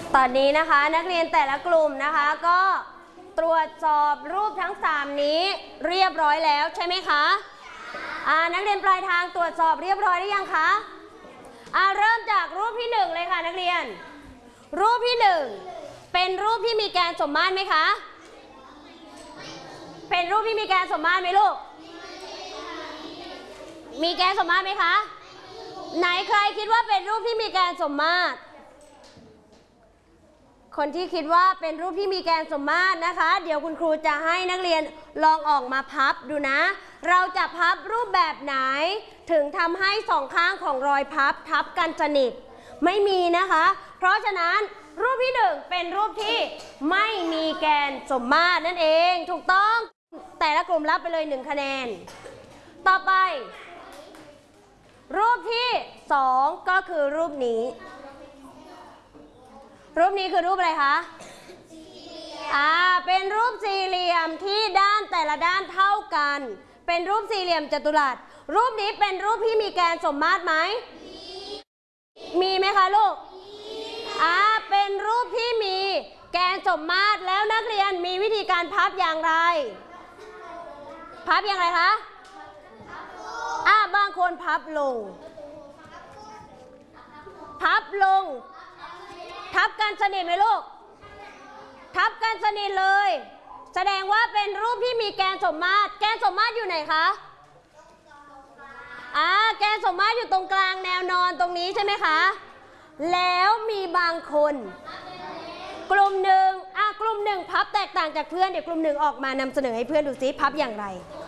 ตอนนี้นะคะนักเรียนแต่ละกลุ่มนะคะก็ตรวจสอบรูปทั้ง3นี้เรียบร้อยแล้วใช่ไหมคะนักเรียนปลายทางตรวจสอบเรียบร้อยหรือยังคะเริ่มจากรูปที่1เลยค่ะนักเรียนรูปที่1เป็นรูปที่มีแกนสมมาตรไหมคะเป็นรูปที่มีแกนสมมาตรไหมลูกมีแกนสมมาตรไหมคะไหนใครคิดว่าเป็นรูปที่มีแกนสมมาตรคนที่คิดว่าเป็นรูปที่มีแกนสมมาตรนะคะเดี๋ยวคุณครูจะให้นักเรียนลองออกมาพับดูนะเราจะพับรูปแบบไหนถึงทำให้สองข้างของรอยพับทับกันสนิทไม่มีนะคะเพราะฉะนั้นรูปที่1เป็นรูปที่ไม่มีแกนสมมาตรนั่นเองถูกต้องแต่ละกลุ่มรับไปเลย1คะแนนต่อไปรูปที่2ก็คือรูปนี้รูปนี้คือรูปอะไรคะเป็นรูปสี่เหลี่ยมที่ด้านแต่ละด้านเท่ากันเป็นรูปสี่เหลี่ยมจัตุรัสรูปนี้เป็นรูปที่มีแกนสมมาตรไหมมีไหมคะลูกเป็นรูปที่มีแกนสมมาตรแล้วนักเรียนมีวิธีการพับอย่างไรพับอย่างไรคะบางคนพับลงทับกันสนิทไหมลูกทับกันสนิทเลยแสดงว่าเป็นรูปที่มีแกนสมมาตรแกนสมมาตรอยู่ไหนคะแกนสมมาตรอยู่ตรงกลางแนวนอนตรงนี้ใช่ไหมคะแล้วมีบางคนกลุ่มหนึ่งพับแตกต่างจากเพื่อนเดี๋ยวกลุ่มหนึ่งออกมานำเสนอให้เพื่อนดูซิพับอย่างไร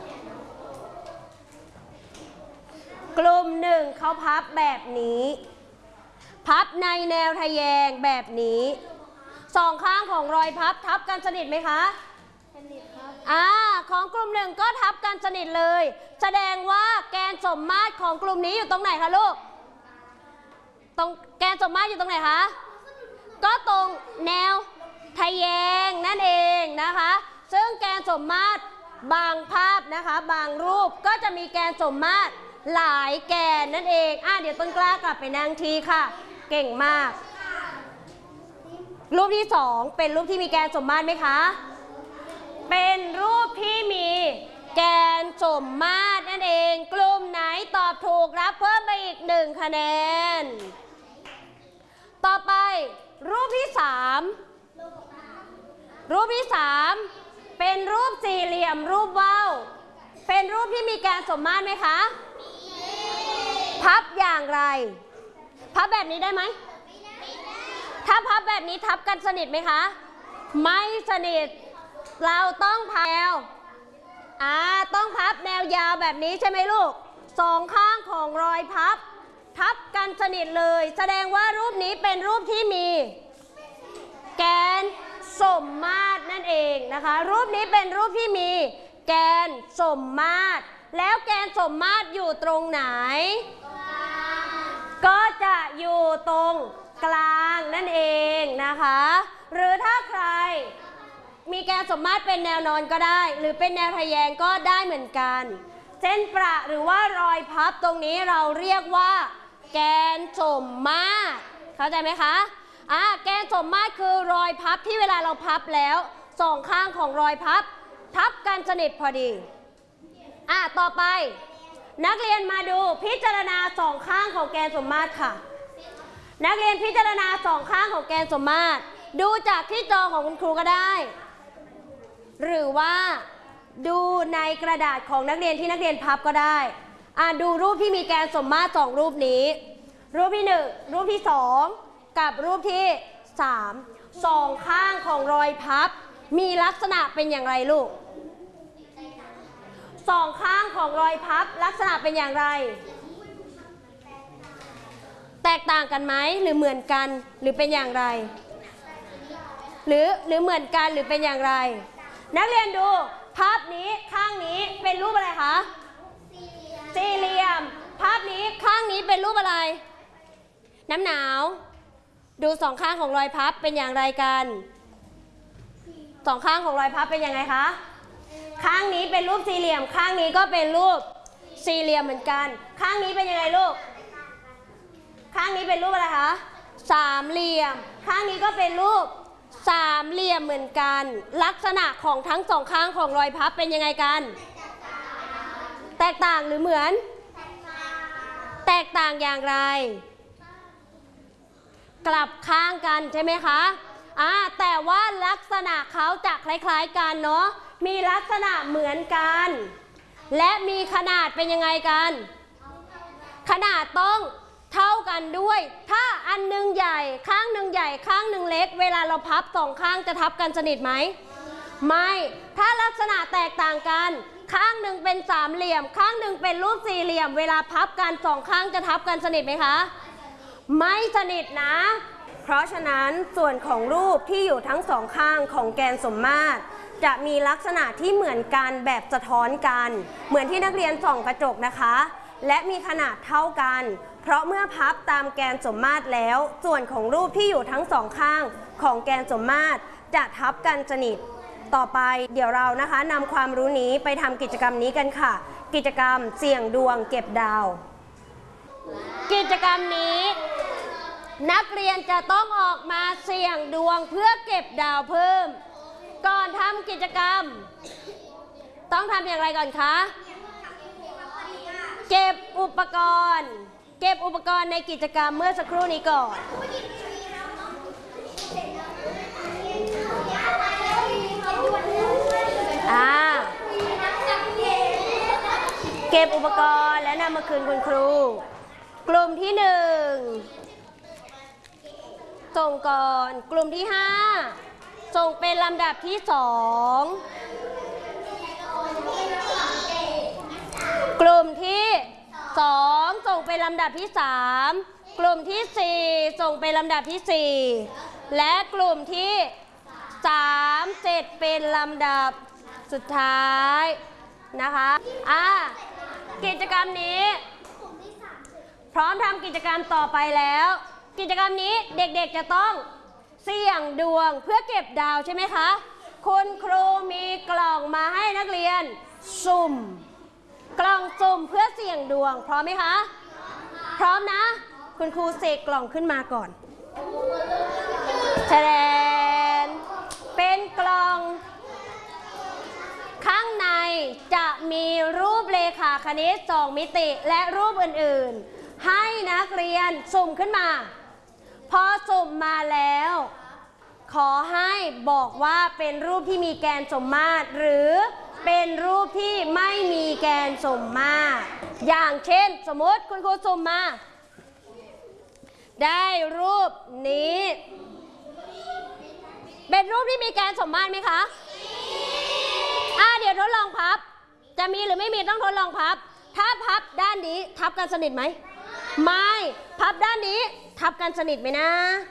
กลุ่มหนึ่งเขาพับแบบนี้พับในแนวทะแยงแบบนี้สองข้างของรอยพับทับกันสนิทไหมคะสนิทครับของกลุ่มหนึ่งก็ทับกันสนิทเลยแสดงว่าแกนสมมาตรของกลุ่มนี้อยู่ตรงไหนคะลูกตรงแกนสมมาตรอยู่ตรงไหนคะก็ตรงแนวทะแยงนั่นเองนะคะซึ่งแกนสมมาตรบางภาพนะคะบางรูปก็จะมีแกนสมมาตรหลายแกนนั่นเองเดี๋ยวต้นกล้ากลับไปนั่งทีค่ะเก่งมากรูปที่2เป็นรูปที่มีแกนสมมาตรไหมคะเป็นรูปที่มีแกนสมมาตรนั่นเองกลุ่มไหนตอบถูกรับเพิ่มไปอีก1คะแนนต่อไปรูปที่3เป็นรูปสี่เหลี่ยมรูปว่าวเป็นรูปที่มีแกนสมมาตรไหมคะพับอย่างไรพับแบบนี้ได้ไหมถ้าพับแบบนี้ทับกันสนิทไหมคะไม่สนิทเราต้องพับแนวต้องพับแนวยาวแบบนี้ใช่ไหมลูกสองข้างของรอยพับทับกันสนิทเลยแสดงว่ารูปนี้เป็นรูปที่มีแกนสมมาตรนั่นเองนะคะรูปนี้เป็นรูปที่มีแกนสมมาตรแล้วแกนสมมาตรอยู่ตรงไหนก็จะอยู่ตรงกลางนั่นเองนะคะหรือถ้าใครมีแกนสมมาตรเป็นแนวนอนก็ได้หรือเป็นแนวทะแยงก็ได้เหมือนกันเส้นประหรือว่ารอยพับตรงนี้เราเรียกว่าแกนสมมาตรเข้าใจไหมคะแกนสมมาตรคือรอยพับที่เวลาเราพับแล้วสองข้างของรอยพับทับกันสนิทพอดีต่อไปนักเรียนมาดูพิจารณาสองข้างของแกนสมมาตรค่ะนักเรียนพิจารณาสองข้างของแกนสมมาตรดูจากที่จอของคุณครูก็ได้หรือว่าดูในกระดาษของนักเรียนที่นักเรียนพับก็ได้ดูรูปที่มีแกนสมมาตร2รูปนี้รูปที่1รูปที่2กับรูปที่3สองข้างของรอยพับมีลักษณะเป็นอย่างไรลูกสองข้างของรอยพับลักษณะเป็นอย่างไรแตกต่างกันไหมหรือเหมือนกันหรือเป็นอย่างไรหรือเหมือนกันหรือเป็นอย่างไรนักเรียนดูภาพนี้ข้างนี้เป็นรูปอะไรคะสี่เหลี่ยมภาพนี้ข้างนี้เป็นรูปอะไรน้ำหนาวดูสองข้างของรอยพับเป็นอย่างไรกันสองข้างของรอยพับเป็นยังไงคะข้างนี้เป็นรูปสี่เหลี่ยมข้างนี้ก็เป็นรูปสี่เหลี่ยมเหมือนกันข้างนี้เป็นยังไงลูกข้างนี้เป็นรูปอะไรคะสามามเหลี่ยมข้างนี้ก็เป็นรูปสามเหลี่ยมเหมือนกันลักษณะของทั้งสองข้างของรอยพับเป็นยังไงกันแตกต่างหรือเหมือนแตกต่างอย่างไรกลับข้างกันใช่ไหมคะแต่ว่าลักษณะเขาจะคล้ายๆกันเนาะมีลักษณะเหมือนกันและมีขนาดเป็นยังไงกันขนาดต้องเท่ากันด้วยถ้าอันหนึ่งใหญ่ข้างหนึ่งใหญ่ข้างหนึ่งเล็กเวลาเราพับสองข้างจะทับกันสนิทไหมไม่ถ้าลักษณะแตกต่างกันข้างหนึ่งเป็นสามเหลี่ยมข้างหนึ่งเป็นรูปสี่เหลี่ยมเวลาพับกันสองข้างจะทับกันสนิทไหมคะไม่สนิทนะเพราะฉะนั้นส่วนของรูปที่อยู่ทั้งสองข้างของแกนสมมาตรจะมีลักษณะที่เหมือนกันแบบสะท้อนกันเหมือนที่นักเรียนส่องกระจกนะคะและมีขนาดเท่ากันเพราะเมื่อพับตามแกนสมมาตรแล้วส่วนของรูปที่อยู่ทั้งสองข้างของแกนสมมาตรจะทับกันสนิทต่อไปเดี๋ยวเรานะคะนำความรู้นี้ไปทำกิจกรรมนี้กันค่ะกิจกรรมเสี่ยงดวงเก็บดาวกิจกรรมนี้นักเรียนจะต้องออกมาเสี่ยงดวงเพื่อเก็บดาวเพิ่มก่อนทำกิจกรรมต้องทำอย่างไรก่อนคะเก็บอุปกรณ์ในกิจกรรมเมื่อสักครู่นี้ก่อนเก็บอุปกรณ์และนำมาคืนคุณครูกลุ่มที่1ส่งก่อนกลุ่มที่5ส่งเป็นลำดับที่2กลุ่มที่2ส่งเป็นลำดับที่3กลุ่มที่4ส่งเป็นลำดับที่4และกลุ่มที่3เสร็จเป็นลำดับสุดท้ายนะคะกิจกรรมนี้พร้อมทำกิจกรรมต่อไปแล้วกิจกรรมนี้เด็กๆจะต้องเสี่ยงดวงเพื่อเก็บดาวใช่ไหมคะคุณครูมีกล่องมาให้นักเรียนสุ่มกล่องสุ่มเพื่อเสี่ยงดวงพร้อมไหมคะพร้อมนะคุณครูเสกกล่องขึ้นมาก่อนแทนเป็นกล่องข้างในจะมีรูปเลขาคณิต2มิติและรูปอื่นๆให้นักเรียนสุ่มขึ้นมาพอสุ่มมาแล้วขอให้บอกว่าเป็นรูปที่มีแกนสมมาตรหรือเป็นรูปที่ไม่มีแกนสมมาตรอย่างเช่นสมมติคุณครูสุ่มมาได้รูปนี้เป็นรูปที่มีแกนสมมาตรไหมคะเดี๋ยวทดลองพับจะมีหรือไม่มีต้องทดลองพับถ้าพับด้านนี้ทับกันสนิทไหมไม่พับด้านนี้ทับกันสนิทไหมนะ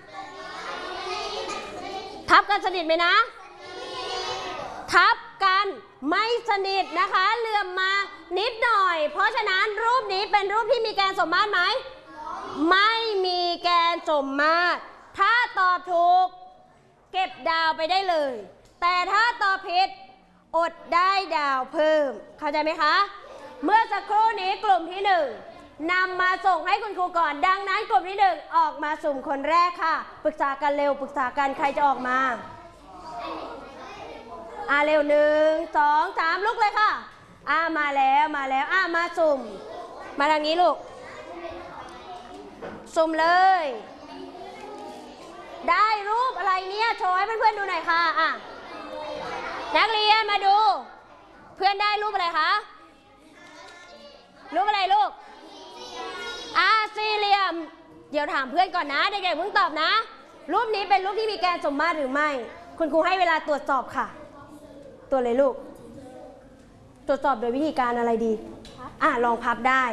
ทับกันสนิทไหมนะทับกันไม่สนิทนะคะเหลื่อมมานิดหน่อยเพราะฉะนั้นรูปนี้เป็นรูปที่มีแกนสมมาตรไหมไม่มีแกนสมมาตรถ้าตอบถูกเก็บดาวไปได้เลยแต่ถ้าตอบผิดอดได้ดาวเพิ่มเข้าใจไหมคะเมื่อสักครู่นี้กลุ่มที่1นำมาส่งให้คุณครูก่อนดังนั้นกลุ่มที่1ออกมาสุ่มคนแรกค่ะปรึกษากันเร็วปรึกษากันใครจะออกมาเร็ว1 2 3ลุกเลยค่ะมาแล้วมาสุ่มมาทางนี้ลูกสุ่มเลยได้รูปอะไรเนี่ยโชว์ให้เพื่อนๆดูหน่อยค่ะนักเรียนมาดูเพื่อนได้รูปอะไรคะรูปอะไรลูกสี่เหลี่ยมเดี๋ยวถามเพื่อนก่อนนะเด็กๆเพิ่งตอบนะรูปนี้เป็นรูปที่มีแกนสมมาตรหรือไม่คุณครูให้เวลาตรวจสอบค่ะตัวเลยลูกตรวจสอบโดยวิธีการอะไรดีลองพับได้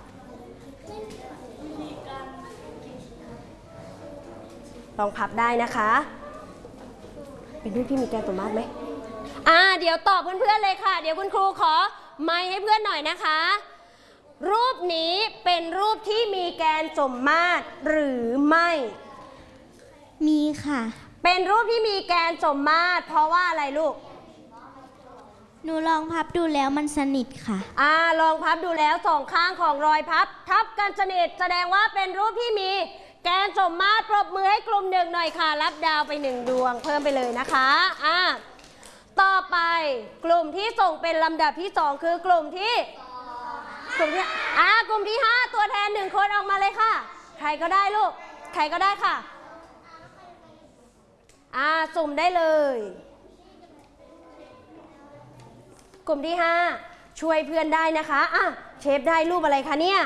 ลองพับได้นะคะเป็นรูปที่มีแกนสมมาตรไหมเดี๋ยวตอบเพื่อนๆเลยค่ะเดี๋ยวคุณครูขอไมค์ให้เพื่อนหน่อยนะคะรูปนี้เป็นรูปที่มีแกนสมมาตรหรือไม่มีค่ะเป็นรูปที่มีแกนสมมาตรเพราะว่าอะไรลูกหนูลองพับดูแล้วมันสนิทค่ะลองพับดูแล้วสองข้างของรอยพับทับกันสนิทแสดงว่าเป็นรูปที่มีแกนสมมาตรปรบมือให้กลุ่มหนึ่งหน่อยค่ะรับดาวไป1ดวงเพิ่มไปเลยนะคะต่อไปกลุ่มที่ส่งเป็นลำดับที่2คือกลุ่มที่กลุ่มที่5ตัวแทน1คนออกมาเลยค่ะใครก็ได้ลูกใครก็ได้ค่ะสุ่มได้เลยกลุ่มที่5ช่วยเพื่อนได้นะคะเชฟได้รูปอะไรคะเนี่ย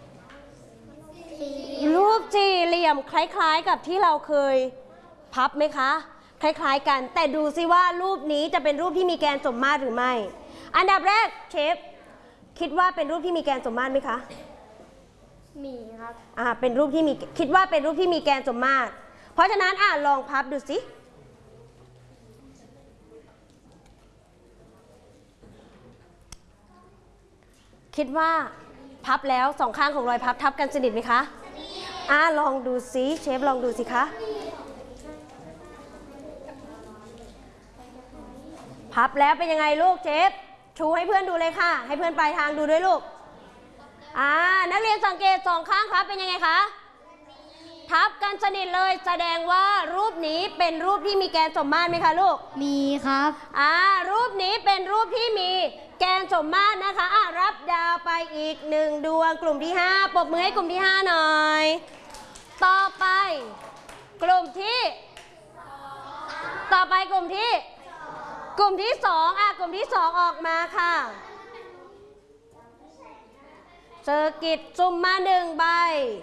รูปสี่เหลี่ยมคล้ายๆกับที่เราเคยพับไหมคะคล้ายๆกันแต่ดูซิว่ารูปนี้จะเป็นรูปที่มีแกนสมมาตรหรือไม่อันดับแรกเชฟคิดว่าเป็นรูปที่มีแกนสมมาตรไหมคะมีครับเป็นรูปที่มีคิดว่าเป็นรูปที่มีแกนสมมาตรเพราะฉะนั้นลองพับดูสิคิดว่าพับแล้วสองข้างของรอยพับทับกันสนิทไหมคะลองดูสิเชฟลองดูสิคะพับแล้วเป็นยังไงลูกเชฟชูให้เพื่อนดูเลยค่ะให้เพื่อนปลายทางดูด้วยลูกนักเรียนสังเกตสองข้างครับเป็นยังไงคะทับกันสนิทเลยแสดงว่ารูปนี้เป็นรูปที่มีแกนสมมาตรไหมคะลูกมีครับรูปนี้เป็นรูปที่มีแกนสมมาตรนะคะรับดาวไปอีก1ดวงกลุ่มที่5ปรบมือให้กลุ่มที่5หน่อยต่อไปกลุ่มที่2กลุ่มที่2กลุ่มที่2ออกมาค่ะเซอร์กิตซุ่มมา1ใบ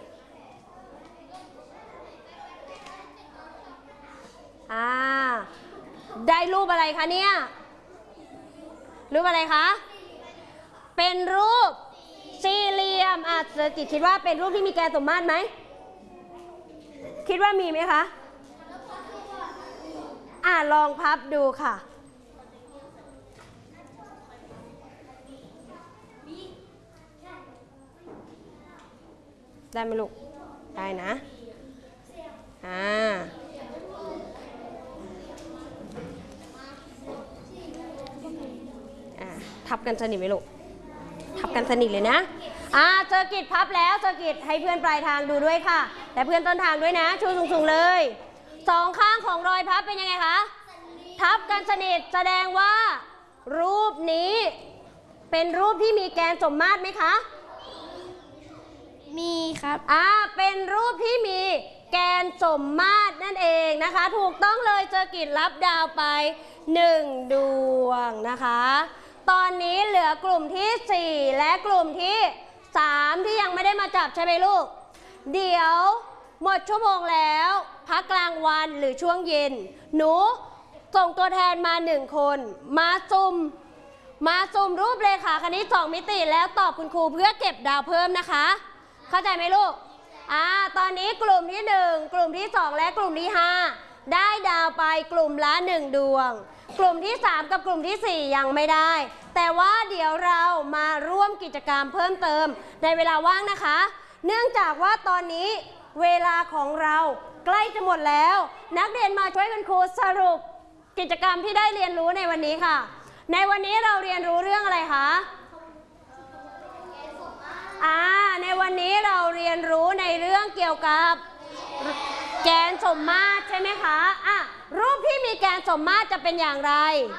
ได้รูปอะไรคะเนี่ยรูปอะไรคะเป็นรูปสี่เหลี่ยมเซอร์กิตคิดว่าเป็นรูปที่มีแกนสมมาตรไหมคิดว่ามีไหมคะลองพับดูค่ะได้ไหมลูกได้นะทับกันสนิทไหมลูกทับกันสนิทเลยนะเซอร์กิตพับแล้วเซอร์กิตให้เพื่อนปลายทางดูด้วยค่ะแต่เพื่อนต้นทางด้วยนะชูสูงๆเลยสองข้างของรอยพับเป็นยังไงคะทับกันสนิทแสดงว่ารูปนี้เป็นรูปที่มีแกนสมมาตรไหมคะมีครับเป็นรูปที่มีแกนสมมาตรนั่นเองนะคะถูกต้องเลยเซอร์กิตรับดาวไป1ดวงนะคะตอนนี้เหลือกลุ่มที่4และกลุ่มที่3ที่ยังไม่ได้มาจับใช่ไหมลูกเดี๋ยวหมดชั่วโมงแล้วพักกลางวันหรือช่วงเย็นหนูส่งตัวแทนมา1คนมาซุ่มรูปเลขาคณิต2มิติแล้วตอบคุณครูเพื่อเก็บดาวเพิ่มนะคะเข้าใจไหมลูกตอนนี้กลุ่มที่1กลุ่มที่2และกลุ่มที่5ได้ดาวไปกลุ่มละ1ดวงกลุ่มที่3กับกลุ่มที่4ยังไม่ได้แต่ว่าเดี๋ยวเรามาร่วมกิจกรรมเพิ่มเติมในเวลาว่างนะคะเนื่องจากว่าตอนนี้เวลาของเราใกล้จะหมดแล้วนักเรียนมาช่วยคุณครูสรุปกิจกรรมที่ได้เรียนรู้ในวันนี้ค่ะในวันนี้เราเรียนรู้เรื่องอะไรคะในวันนี้เราเรียนรู้ในเรื่องเกี่ยวกับแกนสมมาตรใช่ไหมคะรูปที่มีแกนสมมาตรจะเป็นอย่างไร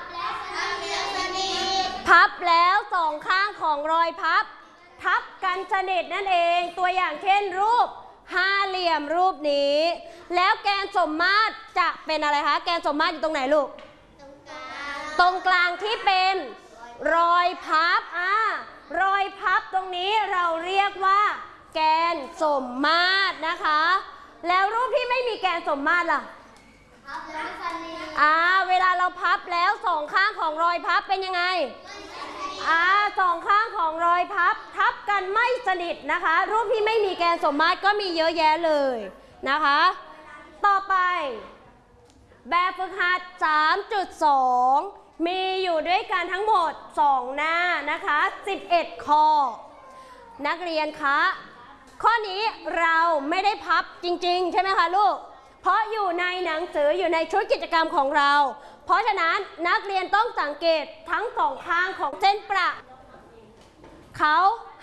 พับแล้วสองข้างของรอยพับทับกันสนิทนั่นเองตัวอย่างเช่นรูปห้าเหลี่ยมรูปนี้แล้วแกนสมมาตรจะเป็นอะไรคะแกนสมมาตรอยู่ตรงไหนลูกตรงกลางที่เป็นรอยพับรอยพับตรงนี้เราเรียกว่าแกนสมมาตรนะคะแล้วรูปที่ไม่มีแกนสมมาตรล่ะเวลาเราพับแล้วสองข้างของรอยพับเป็นยังไงสองข้างของรอยพับทับกันไม่สนิทนะคะรูปที่ไม่มีแกนสมมาตรก็มีเยอะแยะเลยนะคะต่อไปแบบฝึกหัด 3.2 มีอยู่ด้วยกันทั้งหมด2หน้านะคะ11ข้อนักเรียนคะข้อนี้เราไม่ได้พับจริงๆใช่ไหมคะลูกเพราะอยู่ในหนังสืออยู่ในชุดกิจกรรมของเราเพราะฉะนั้นนักเรียนต้องสังเกตทั้งสองข้างของเส้นประเขา